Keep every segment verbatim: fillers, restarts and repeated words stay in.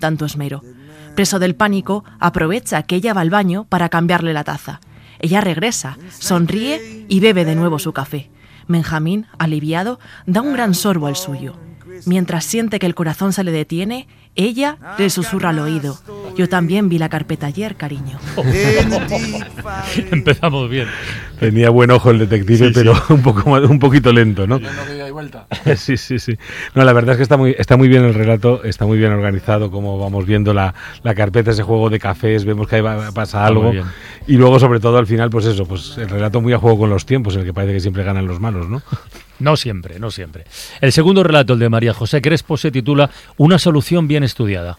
tanto esmero. Preso del pánico, aprovecha que ella va al baño para cambiarle la taza. Ella regresa, sonríe y bebe de nuevo su café. Benjamín, aliviado, da un gran sorbo al suyo. Mientras siente que el corazón se le detiene, ella le susurra al oído: yo también vi la carpeta ayer, cariño. Oh. Empezamos bien. Tenía buen ojo el detective, sí, pero sí. un poco un poquito lento, ¿no? Vuelta. Sí, sí, sí. No, la verdad es que está muy, está muy bien el relato, está muy bien organizado, como vamos viendo la, la carpeta, ese juego de cafés, vemos que ahí va, pasa algo. Y luego, sobre todo, al final, pues eso, pues el relato muy a juego con los tiempos, en el que parece que siempre ganan los malos, ¿no? No siempre, no siempre. El segundo relato, el de María José Crespo, se titula Una solución bien estudiada.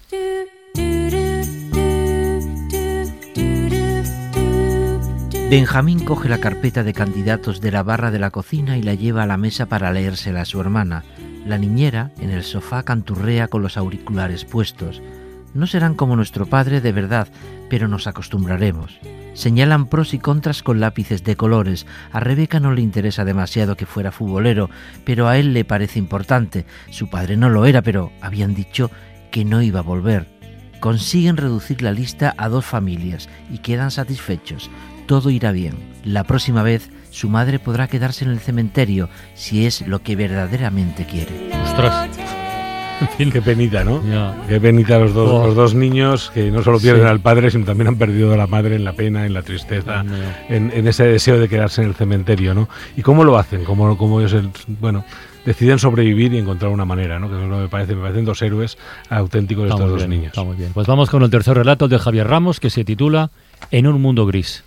Benjamín coge la carpeta de candidatos de la barra de la cocina y la lleva a la mesa para leérsela a su hermana. La niñera, en el sofá, canturrea con los auriculares puestos. No serán como nuestro padre de verdad, pero nos acostumbraremos. Señalan pros y contras con lápices de colores. A Rebeca no le interesa demasiado que fuera futbolero, pero a él le parece importante. Su padre no lo era, pero habían dicho que no iba a volver. Consiguen reducir la lista a dos familias y quedan satisfechos. Todo irá bien. La próxima vez su madre podrá quedarse en el cementerio si es lo que verdaderamente quiere. ¡Ostras! En fin, qué penita, ¿no? Ya. Qué penita los dos, Oh. los dos niños que no solo pierden Sí. al padre, sino también han perdido a la madre en la pena, en la tristeza, No. en, en ese deseo de quedarse en el cementerio, ¿no? ¿Y cómo lo hacen? ¿Cómo, cómo ellos, bueno, deciden sobrevivir y encontrar una manera, ¿no? Que eso me parece, me parecen dos héroes auténticos Está estos muy dos bien, niños. está muy bien. Pues vamos con el tercer relato, el de Javier Ramos, que se titula En un mundo gris.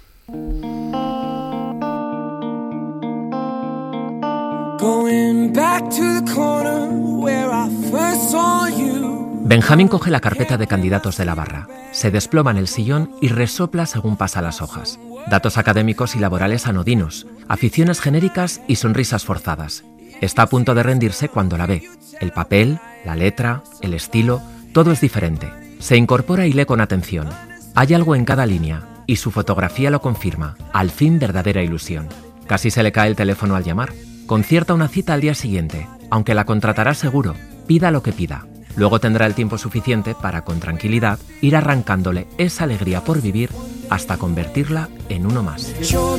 Benjamín coge la carpeta de candidatos de la barra, se desploma en el sillón y resopla según pasa las hojas. Datos académicos y laborales anodinos, aficiones genéricas y sonrisas forzadas. Está a punto de rendirse cuando la ve. El papel, la letra, el estilo, todo es diferente. Se incorpora y lee con atención. Hay algo en cada línea, y su fotografía lo confirma. Al fin, verdadera ilusión. Casi se le cae el teléfono al llamar. Concierta una cita al día siguiente, aunque la contratará seguro, pida lo que pida. Luego tendrá el tiempo suficiente para, con tranquilidad, ir arrancándole esa alegría por vivir hasta convertirla en uno más.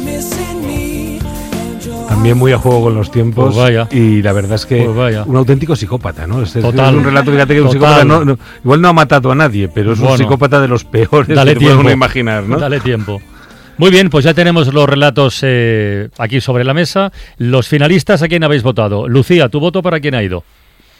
También muy a juego con los tiempos. Pues vaya. Y la verdad es que Pues vaya. un auténtico psicópata, ¿no? Es, es- Total. es un relato, fíjate que un Total. psicópata no, no- igual no ha matado a nadie, pero es Bueno. un psicópata de los peores Dale que puede tiempo. uno imaginar, ¿no? Dale tiempo. Muy bien, pues ya tenemos los relatos eh, aquí sobre la mesa. Los finalistas, ¿a quién habéis votado? Lucía, ¿tu voto para quién ha ido?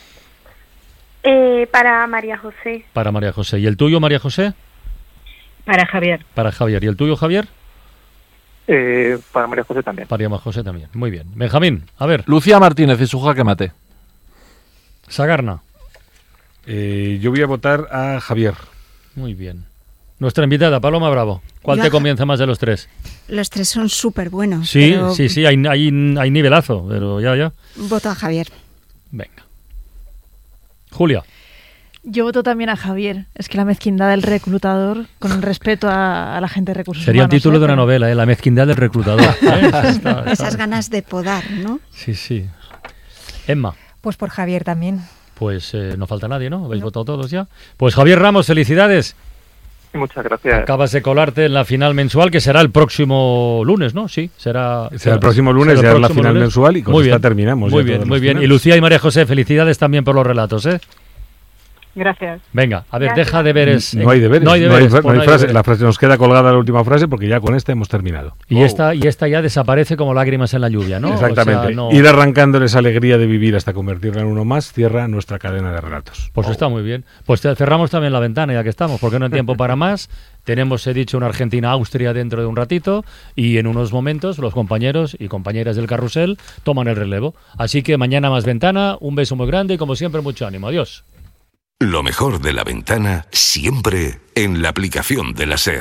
Eh, para María José. Para María José. ¿Y el tuyo, María José? Para Javier. Para Javier. ¿Y el tuyo, Javier? Eh, para María José también. Para María José también. Muy bien. Benjamín, a ver. Lucía Martínez y su jaque mate. Sagarna. Eh, yo voy a votar a Javier. Muy bien. Nuestra invitada, Paloma Bravo. ¿Cuál Yo te a- convence más de los tres? Los tres son súper buenos. Sí, pero sí, sí, hay, hay, hay nivelazo, pero ya, ya. Voto a Javier. Venga. Julia. Yo voto también a Javier. Es que la mezquindad del reclutador, con el respeto a, a la gente de recursos Sería el humanos, título ¿eh? de una Pero- novela, ¿eh? La mezquindad del reclutador. ¿eh? Está- está- Esas ganas de podar, ¿no? Sí, sí. Emma. Pues por Javier también. Pues eh, no falta nadie, ¿no? ¿Habéis votado todos ya? Pues Javier Ramos, felicidades. Muchas gracias. Acabas de colarte en la final mensual, que será el próximo lunes, ¿no? Sí, será... Será el próximo lunes, será el ya es la próximo final lunes. mensual y con Muy esta bien, terminamos Muy ya bien, todos muy los bien. Y finales. Lucía y María José, felicidades también por los relatos, ¿eh? Gracias. Venga, a ver, Gracias. deja deberes. No hay deberes, No hay deberes. fra- pues no hay no hay frase, deberes. la frase nos queda colgada la última frase porque ya con esta hemos terminado. Y, esta, y esta ya desaparece como lágrimas en la lluvia, ¿no? Exactamente. O sea, no- Ir arrancándole esa alegría de vivir hasta convertirla en uno más cierra nuestra cadena de relatos. Pues está muy bien. Pues te- cerramos también la ventana ya que estamos, porque no hay tiempo para más. Tenemos, he dicho, una Argentina-Austria dentro de un ratito y en unos momentos los compañeros y compañeras del carrusel toman el relevo. Así que mañana más ventana, un beso muy grande y como siempre mucho ánimo. Adiós. Lo mejor de La Ventana siempre en la aplicación de la SER.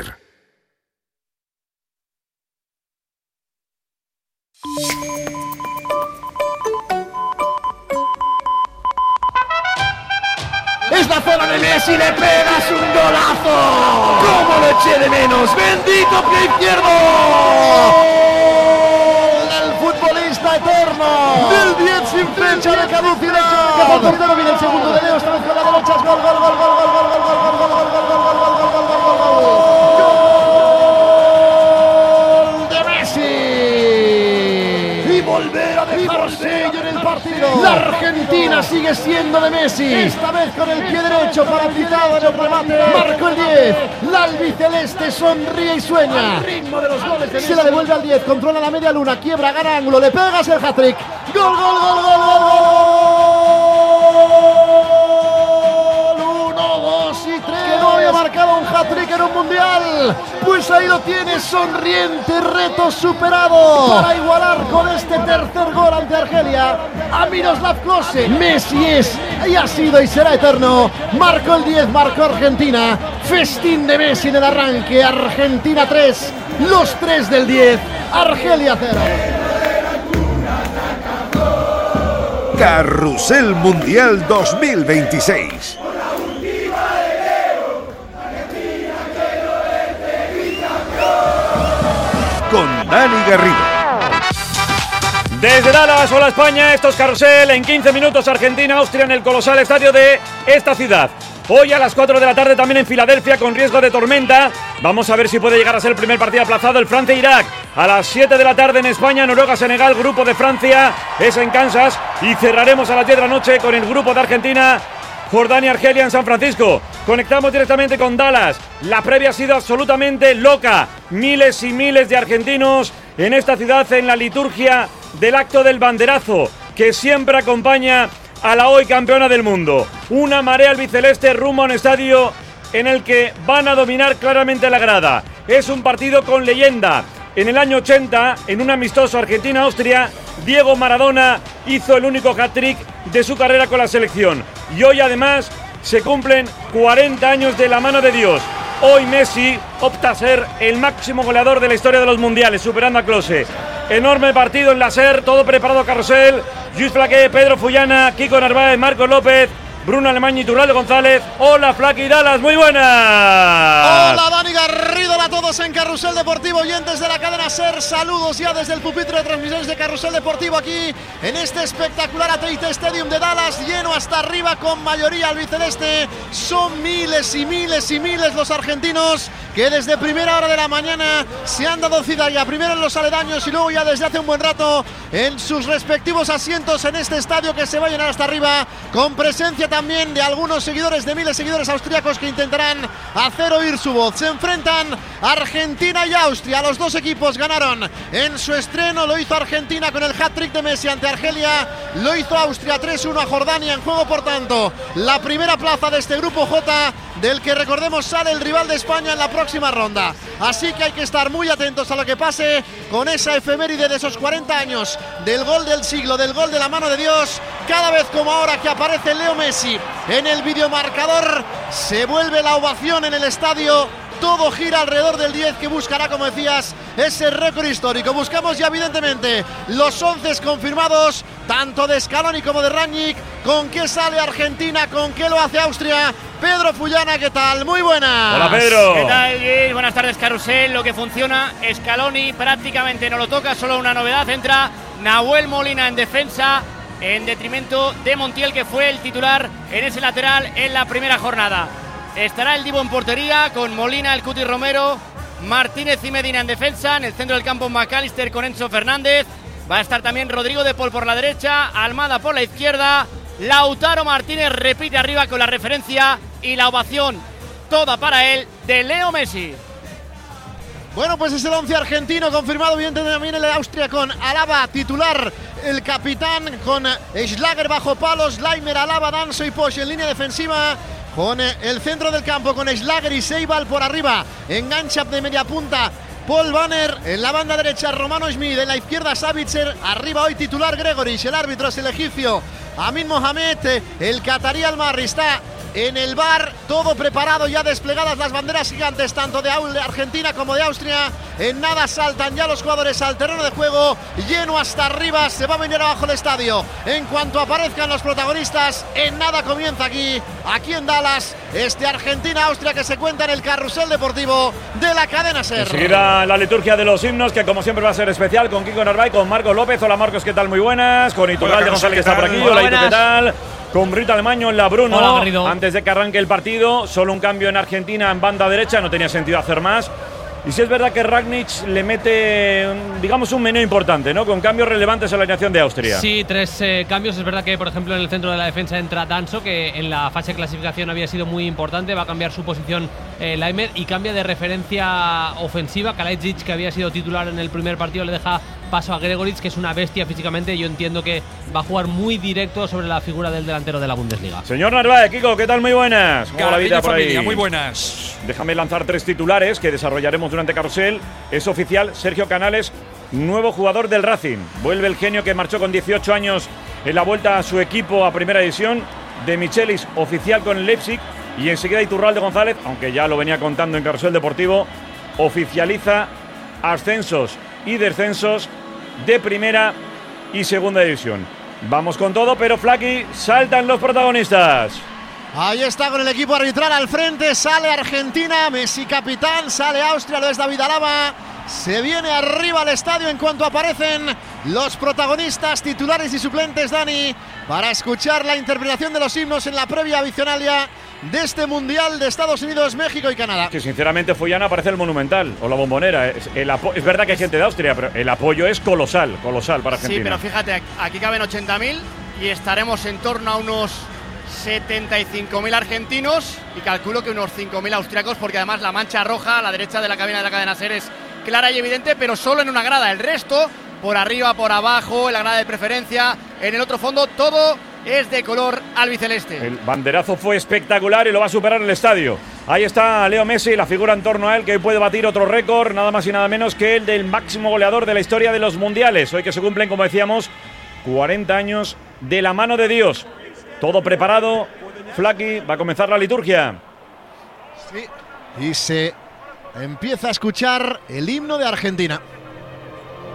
Es la zona de Messi, le pegas un golazo. ¿Cómo lo eché de menos? ¡Bendito pie izquierdo! El futbolista eterno del diez sin fecha de caducidad. Que por portero viene el segundo de Leo, esta vez con la derecha. Gol, gol, gol, gol, gol, gol, gol, gol, gol, gol, gol, gol, gol, gol, gol, gol, gol, gol, gol de Messi. Y volver a dejar sello en el partido. La Argentina sigue siendo de Messi. Esta vez con el pie derecho paralizado en el remate. Marcó el diez. La albiceleste sonríe y sueña. Al ritmo de los goles de Messi. Se la devuelve al diez. Controla la media luna. Quiebra, gana ángulo. Le pegas el hat-trick. Gol, gol, gol, gol, gol, gol. Uno, dos y tres. Que no había marcado un hat-trick en un mundial. Pues ahí lo tienes, sonriente, reto superado. Para igualar con este tercer gol ante Argelia a Miroslav Klose. Messi es y ha sido y será eterno. Marcó el diez, marcó Argentina. Festín de Messi en el arranque. Argentina tres, los tres del diez. Argelia cero. Carrusel Mundial dos mil veintiséis. Con Dani Garrido. Desde Dallas, hola España, esto es Carrusel. En quince minutos Argentina, Austria en el colosal estadio de esta ciudad. Hoy a las cuatro de la tarde también en Filadelfia con riesgo de tormenta. Vamos a ver si puede llegar a ser el primer partido aplazado, el Francia-Irak. A las siete de la tarde en España, Noruega-Senegal, grupo de Francia, es en Kansas. Y cerraremos a las diez de la noche con el grupo de Argentina, Jordania-Argelia en San Francisco. Conectamos directamente con Dallas. La previa ha sido absolutamente loca. Miles y miles de argentinos en esta ciudad en la liturgia del acto del banderazo, que siempre acompaña a la hoy campeona del mundo. Una marea albiceleste rumbo a un estadio en el que van a dominar claramente la grada. Es un partido con leyenda. En el año ochenta, en un amistoso Argentina-Austria, Diego Maradona hizo el único hat-trick de su carrera con la selección. Y hoy además se cumplen cuarenta años de la mano de Dios. Hoy Messi opta a ser el máximo goleador de la historia de los mundiales, superando a Klose. Enorme partido en la SER, todo preparado, Carrusel. Lluís Flaqué, Pedro Fullana, Kiko Narváez, Marcos López, Bruno Alemán y Turraldo González. Hola, Flaque y Dallas, muy buenas. Hola, Dani Garrido, hola a todos en Carrusel Deportivo, oyentes de la cadena SER. Saludos ya desde el pupitre de transmisiones de Carrusel Deportivo aquí en este espectacular A T and T Stadium de Dallas, lleno hasta arriba con mayoría albiceleste. Son miles y miles y miles los argentinos que desde primera hora de la mañana se han dado cita ya primero en los aledaños y luego ya desde hace un buen rato en sus respectivos asientos en este estadio que se va a llenar hasta arriba, con presencia también de algunos seguidores, de miles de seguidores austríacos que intentarán hacer oír su voz. Se enfrentan Argentina y Austria. Los dos equipos ganaron en su estreno. Lo hizo Argentina con el hat-trick de Messi ante Argelia. Lo hizo Austria tres uno a Jordania. En juego, por tanto, la primera plaza de este grupo J, del que recordemos sale el rival de España en la próxima ronda. Así que hay que estar muy atentos a lo que pase con esa efeméride de esos cuarenta años del gol del siglo, del gol de la mano de Dios. Cada vez como ahora que aparece Leo Messi en el videomarcador, se vuelve la ovación en el estadio. Todo gira alrededor del diez, que buscará, como decías, ese récord histórico. Buscamos ya evidentemente los once confirmados, tanto de Scaloni como de Rangnick. ¿Con qué sale Argentina? ¿Con qué lo hace Austria? Pedro Fullana, ¿qué tal? Muy buenas. Hola, Pedro. ¿Qué tal, Luis? Buenas tardes, Carrusel. Lo que funciona, Scaloni prácticamente no lo toca, solo una novedad. Entra Nahuel Molina en defensa, en detrimento de Montiel, que fue el titular en ese lateral en la primera jornada. Estará el Divo en portería con Molina, el Cuti Romero, Martínez y Medina en defensa. En el centro del campo, McAllister con Enzo Fernández. Va a estar también Rodrigo de Paul por la derecha, Almada por la izquierda. Lautaro Martínez repite arriba con la referencia y la ovación, toda para él, de Leo Messi. Bueno, pues es el once argentino confirmado, evidentemente también el de Austria con Alaba titular, el capitán, con Schlager bajo palos, Laimer, Alaba, Danso y Posch en línea defensiva, con el centro del campo con Schlager y Seibal por arriba, engancha de media punta Paul Banner, en la banda derecha Romano Schmid, en la izquierda Savitzer, arriba hoy titular Gregorich, el árbitro es el egipcio Amin Mohamed, el catarí Al-Marri está en el bar, todo preparado, ya desplegadas las banderas gigantes tanto de Argentina como de Austria. En nada saltan ya los jugadores al terreno de juego, lleno hasta arriba, se va a venir abajo el estadio. En cuanto aparezcan los protagonistas, en nada comienza aquí, aquí en Dallas, este Argentina-Austria que se cuenta en el carrusel deportivo de la cadena SER. Enseguida la liturgia de los himnos, que como siempre va a ser especial, con Kiko Narváez, con Marcos López. Hola Marcos, ¿qué tal? Muy buenas. Con Iturralde González, que está por aquí. Hola, Itu, ¿qué tal? Con Brito Alemaño en la Bruno. Hola, antes de que arranque el partido, solo un cambio en Argentina en banda derecha, no tenía sentido hacer más. Y sí es verdad que Ragnic le mete, digamos, un menú importante, ¿no? Con cambios relevantes en la alineación de Austria. Sí, tres eh, cambios. Es verdad que, por ejemplo, en el centro de la defensa entra Danso, que en la fase de clasificación había sido muy importante. Va a cambiar su posición eh, Laimer y cambia de referencia ofensiva. Kalajic, que había sido titular en el primer partido, le deja paso a Gregoritsch, que es una bestia físicamente. Yo entiendo que va a jugar muy directo sobre la figura del delantero de la Bundesliga. Señor Narváez, Kiko, ¿qué tal? Muy buenas. ¿Cómo va la vida por familia, ahí? Muy buenas. Déjame lanzar tres titulares que desarrollaremos durante Carrusel. Es oficial, Sergio Canales, nuevo jugador del Racing. Vuelve el genio que marchó con dieciocho años en la vuelta a su equipo a primera división. De Michelis, oficial con el Leipzig. Y enseguida Iturralde González, aunque ya lo venía contando en Carrusel Deportivo, oficializa ascensos y descensos de primera y segunda división. Vamos con todo, pero Flaky, saltan los protagonistas. Ahí está con el equipo arbitral al frente, sale Argentina, Messi capitán, sale Austria, lo es David Alaba. Se viene arriba al estadio en cuanto aparecen los protagonistas, titulares y suplentes, Dani, para escuchar la interpretación de los himnos en la previa visionaria de este Mundial de Estados Unidos, México y Canadá. Que sinceramente, Follana, parece el Monumental o la Bombonera. Es, el es verdad que hay gente de Austria, pero el apoyo es colosal, colosal para Argentina. Sí, pero fíjate, aquí caben ochenta mil y estaremos en torno a unos setenta y cinco mil argentinos y calculo que unos cinco mil austriacos, porque además la mancha roja a la derecha de la cabina de la cadena SER es clara y evidente, pero solo en una grada. El resto, por arriba, por abajo, en la grada de preferencia, en el otro fondo, todo es de color albiceleste. El banderazo fue espectacular y lo va a superar el estadio. Ahí está Leo Messi, la figura en torno a él, que hoy puede batir otro récord, nada más y nada menos que el del máximo goleador de la historia de los mundiales. Hoy que se cumplen, como decíamos, cuarenta años de la mano de Dios. Todo preparado. Flaky, va a comenzar la liturgia. Sí, y se empieza a escuchar el himno de Argentina.